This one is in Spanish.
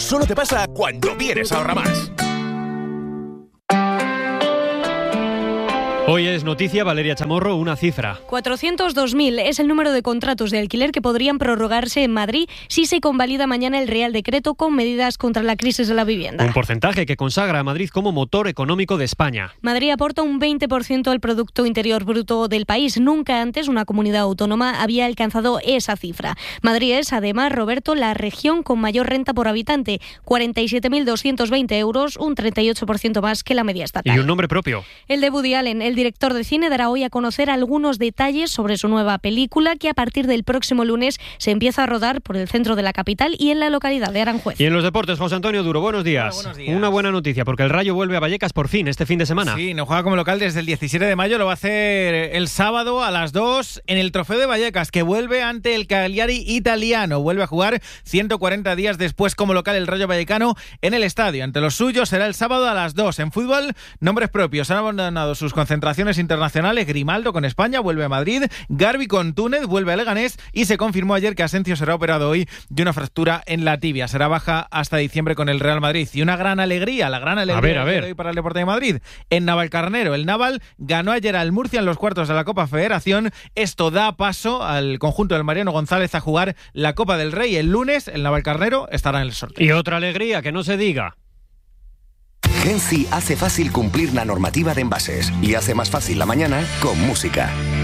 solo te pasa cuando vienes a Ahorramás. Hoy es noticia, Valeria Chamorro, una cifra. 402.000 es el número de contratos de alquiler que podrían prorrogarse en Madrid si se convalida mañana el Real Decreto con medidas contra la crisis de la vivienda. Un porcentaje que consagra a Madrid como motor económico de España. Madrid aporta un 20% al Producto Interior Bruto del país. Nunca antes una comunidad autónoma había alcanzado esa cifra. Madrid es, además, Roberto, la región con mayor renta por habitante, 47.220 euros, un 38% más que la media estatal. Y un nombre propio. El de Woody Allen, el director de cine, dará hoy a conocer algunos detalles sobre su nueva película que a partir del próximo lunes se empieza a rodar por el centro de la capital y en la localidad de Aranjuez. Y en los deportes, José Antonio Duro, buenos días. Hola, buenos días. Una buena noticia porque el Rayo vuelve a Vallecas por fin este fin de semana. Sí, no juega como local desde el 17 de mayo, lo va a hacer el sábado a las 2 en el Trofeo de Vallecas, que vuelve ante el Cagliari italiano. Vuelve a jugar 140 días después como local el Rayo Vallecano en el estadio. Ante los suyos será el sábado a las 2. En fútbol, nombres propios. Han abandonado sus concentraciones internacionales. Grimaldo con España vuelve a Madrid, Garbi con Túnez vuelve a Leganés y se confirmó ayer que Asencio será operado hoy de una fractura en la tibia. Será baja hasta diciembre con el Real Madrid. Y una gran alegría, a ver. de hoy para el Deporte de Madrid. En Navalcarnero, el Naval ganó ayer al Murcia en los cuartos de la Copa Federación. Esto da paso al conjunto del Mariano González a jugar la Copa del Rey. El lunes el Navalcarnero estará en el sorteo. Y otra alegría, que no se diga. Genci hace fácil cumplir la normativa de envases y hace más fácil la mañana con música.